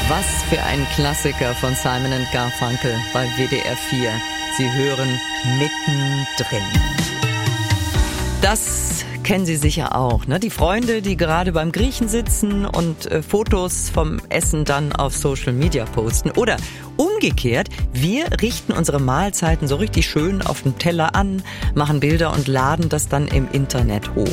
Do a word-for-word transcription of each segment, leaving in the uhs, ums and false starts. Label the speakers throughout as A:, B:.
A: Was für ein Klassiker von Simon and Garfunkel bei W D R vier. Sie hören mittendrin. Das kennen Sie sicher auch, ne? Die Freunde, die gerade beim Griechen sitzen und äh, Fotos vom Essen dann auf Social Media posten. Oder umgekehrt, wir richten unsere Mahlzeiten so richtig schön auf dem Teller an, machen Bilder und laden das dann im Internet hoch.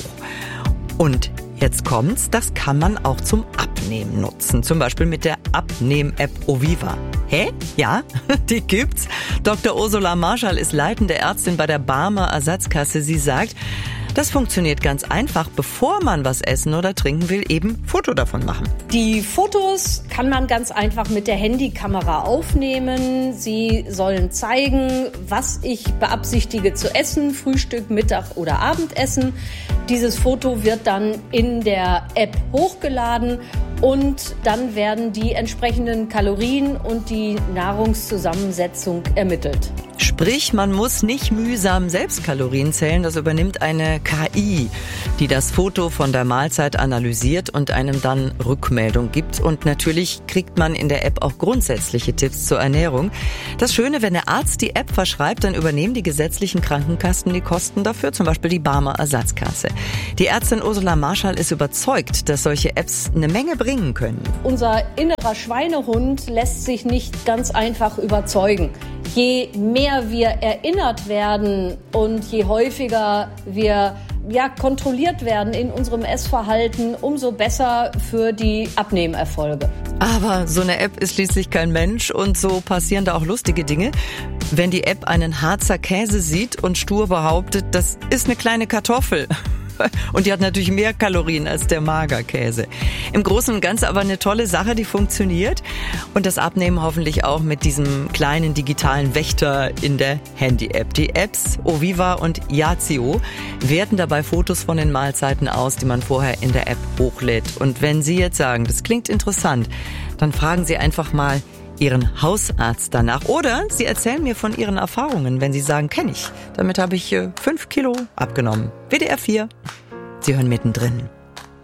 A: Und jetzt kommt's, das kann man auch zum Abnehmen nutzen. Zum Beispiel mit der Abnehm-App Oviva. Hä? Ja, die gibt's. Doktor Ursula Marschall ist leitende Ärztin bei der Barmer Ersatzkasse. Sie sagt, das funktioniert ganz einfach, bevor man was essen oder trinken will, eben Foto davon machen.
B: Die Fotos kann man ganz einfach mit der Handykamera aufnehmen. Sie sollen zeigen, was ich beabsichtige zu essen, Frühstück, Mittag oder Abendessen. Dieses Foto wird dann in der App hochgeladen und dann werden die entsprechenden Kalorien und die Nahrungszusammensetzung ermittelt.
A: Sprich, man muss nicht mühsam selbst Kalorien zählen, das übernimmt eine K I, die das Foto von der Mahlzeit analysiert und einem dann Rückmeldung gibt. Und natürlich kriegt man in der App auch grundsätzliche Tipps zur Ernährung. Das Schöne, wenn der Arzt die App verschreibt, dann übernehmen die gesetzlichen Krankenkassen die Kosten dafür, zum Beispiel die Barmer Ersatzkasse. Die Ärztin Ursula Marschall ist überzeugt, dass solche Apps eine Menge bringen können.
B: Unser innerer Schweinehund lässt sich nicht ganz einfach überzeugen. Je mehr wir erinnert werden und je häufiger wir ja, kontrolliert werden in unserem Essverhalten, umso besser für die Abnehmerfolge.
A: Aber so eine App ist schließlich kein Mensch und so passieren da auch lustige Dinge. Wenn die App einen Harzer Käse sieht und stur behauptet, das ist eine kleine Kartoffel. Und die hat natürlich mehr Kalorien als der Magerkäse. Im Großen und Ganzen aber eine tolle Sache, die funktioniert. Und das Abnehmen hoffentlich auch mit diesem kleinen digitalen Wächter in der Handy-App. Die Apps Oviva und Yazio werten dabei Fotos von den Mahlzeiten aus, die man vorher in der App hochlädt. Und wenn Sie jetzt sagen, das klingt interessant, dann fragen Sie einfach mal Ihren Hausarzt danach. Oder Sie erzählen mir von Ihren Erfahrungen, wenn Sie sagen, kenne ich. Damit habe ich äh, fünf Kilo abgenommen. W D R vier. Sie hören mittendrin.